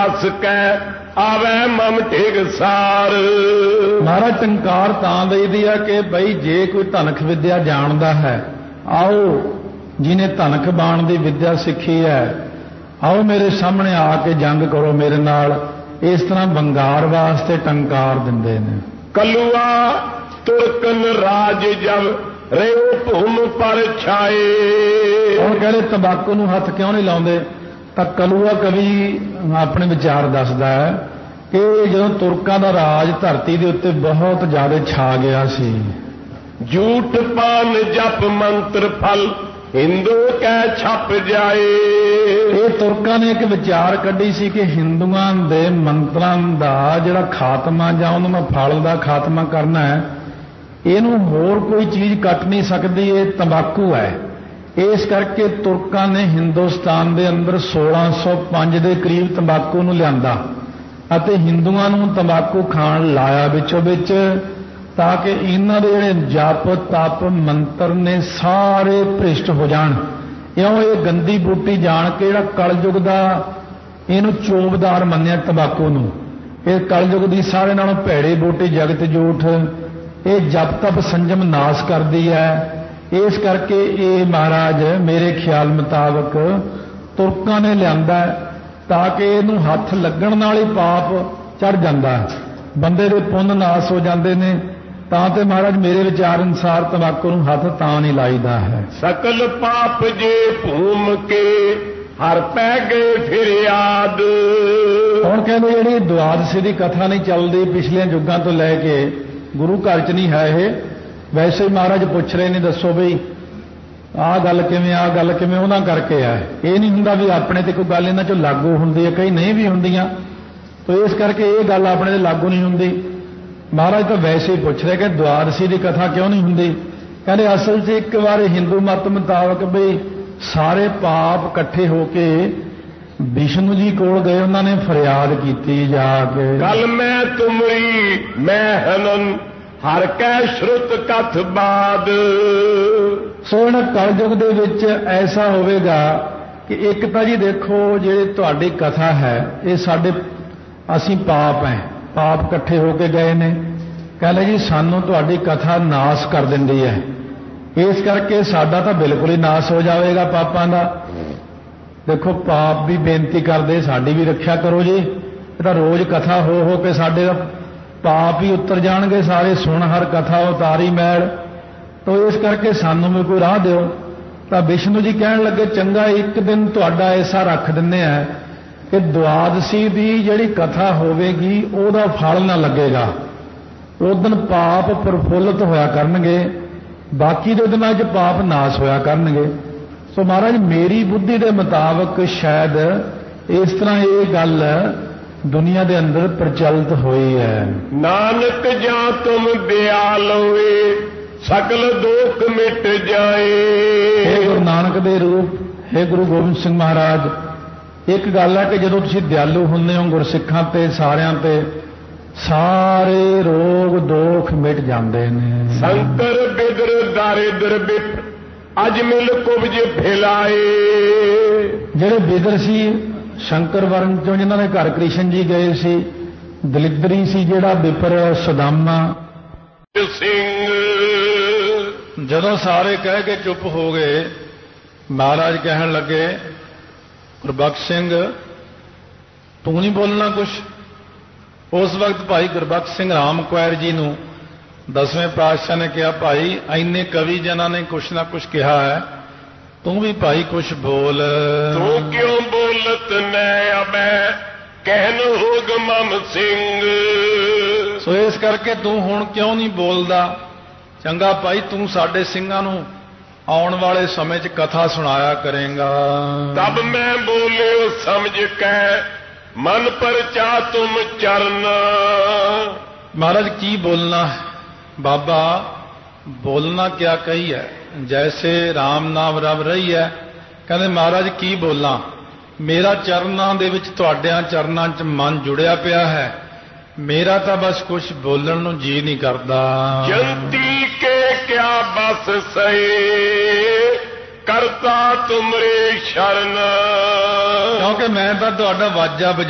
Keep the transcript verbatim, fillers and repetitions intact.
हस कै आवे मम ढिग सार। महाराज टंकार तां देईदी है कि बई जे कोई धनख विद्या जानदा है, आओ जिन्हें धनख बाण दी विद्या सीखी है, आओ मेरे सामने आके जंग करो मेरे नाल। इस तरह बंगार वास्ते टंकार दिंदे ने। कलुआ तुरकन राज जब रेओ भूम पर छाए। और कहते तंबाकू नूं हथ क्यों नहीं लाउंदे? तां कलुआ कवि अपने विचार दसदा है कि जदों तुरकां दा राज धरती दे उत्ते बहुत ज्यादा छा गया सी। झूठ पान जप मंत्र फल हिंदू कै छप जाए। ये तुरकां ने एक विचार कढ़ी सी कि हिंदुआं दे मंत्रां दा जिहड़ा खात्मा जां उहनूं फल दा खात्मा करना है, इहनूं होर कोई चीज़ कट नहीं सकती, ये तंबाकू है। इस करके तुरकां ने हिंदुस्तान दे अंदर सोलह सौ पांच दे करीब तंबाकू नूं लिआंदा अते हिंदुआं नूं तंबाकू खाण लाया विचों विच, ताकि इन्हां दे जिहड़े जप तप मंत्र ने सारे भ्रिष्ट हो जाण। इउं ये गंदी बूटी जाण के जिहड़ा कलयुग दा इहनूं चोबदार मन्निया तंबाकू नूं। ये कलयुग दी सारे नालों भैड़ी बूटी जगत जूठ, ये जप तप संजम नाश करदी है। इस करके ये महाराज मेरे ख्याल मुताबक तुरकां ने लिआंदा ताकि इहनूं हथ लगण नाल ही पाप चढ़ जांदा है, बंदे दे पुण्य नाश हो जांदे ने। तां ते महाराज मेरे विचार अनुसार तंबाकू नूं हथ तां नहीं लाईदा है। सकल पाप जे भूम के हर पै गए फिर याद। हुण कहंदे जिहड़ी द्वादशी दी कथा नहीं चलदी पिछले युगां तो लैके गुरु घर च नहीं है ये, वैसे ही महाराज पुछ रहे ने दसो बई आह गल किवें आह गल किवें उन्हां करके है। ये नहीं हुंदा भी अपने ते कोई गल इन्हां चों लागू हुंदी है, कई नहीं भी हुंदियां, तो इस करके ये गल अपने ते लागू नहीं हुंदी। महाराज तो वैसे ही पूछ रहे कि द्वादशी की कथा क्यों नहीं हुंदी? कहते असल च एक बार हिंदू मत मुताबक बई सारे पाप इकट्ठे होके विष्णु जी कोल गए, उन्होंने फरियाद की जाके कल मैं तुमरी मैं हनन हर कै श्रुत कथ बाद। सो इन्हां कलयुग दे विच ऐसा होवेगा कि एक तां जी देखो जिहड़ी तुहाडी कथा है ये साडे असीं पाप हैं, पाप इकट्ठे होके गए ने, कहले जी सानू तुहाडी कथा नाश कर दिंदी है, इस करके साडा तां बिल्कुल ही नाश हो जाएगा पापां दा। देखो पाप भी बेनती करदे साडी भी रक्षा करो जी, ये तां रोज कथा हो हो के साडे पाप ही उतर जाणगे सारे, सुण हर कथा उतारी मैल, तो इस करके सानू भी कोई राह दिओ। तां विष्णु जी कहण लगे चंगा एक दिन तुहाडा ऐसा रख दिंदे आ कि द्वादशी की जिहड़ी कथा होवेगी उहदा फल ना लगेगा, उस दिन पाप प्रफुल्लित होया करनगे, बाकी दे दिनां च पाप नाश होया करनगे। सो महाराज मेरी बुद्धि के मुताबक शायद इस तरह ये गल दुनिया के अंदर प्रचलित हुई है। नानक जा तुम दयाल होए सकल दुख मिट जाए। हे गुरु नानक दे रूप, हे गुरु गोबिंद सिंह महाराज, एक गल है कि जदों तुसीं दयालु हुंदे हो गुरसिखां ते सारियां ते सारे रोग दोख मिट जाते हैं। संकर बिदर दारिद्र बिप अज मिल कुबज फैलाए। जेड़े बिदर सी शंकर वर्ण चों जिन्हां दे घर कृष्ण जी गए सी, दलिद्री सी जेड़ा विपर सुदामा सिंह, जदों सारे कह के चुप हो गए महाराज कहन लगे गुरबख्श सिंह तू नहीं बोलना कुछ। उस वक्त भाई गुरबख्श सिंह राम कुआर जी नूं दसवें पातशाह ने कहा भाई इन्ने कवि जना ने कुछ ना कुछ कहा है, तू भी भाई कुछ बोल। तू क्यों बोलत नै अबै कहन होग मम सिंह। सो इस करके तू हुण क्यों नहीं बोलदा? चंगा भाई तू साडे सिंहां नूं आउण वाले समय च कथा सुनाया करेगा। तब मैं बोलियो समझ कै मन परचा तुम चरण। महाराज की बोलना है बाबा? बोलना क्या कही है, जैसे राम नाम रब रही है। कहते महाराज की बोलना, मेरा चरनां दे विच तुहाडियां चरनां च मन जुड़िया पिया है, मेरा तो बस कुछ बोलण नूं जी नहीं करता। जंती के क्या बस सही करता तुमरे शरण। क्योंकि मैं तो तुहाडा वाजा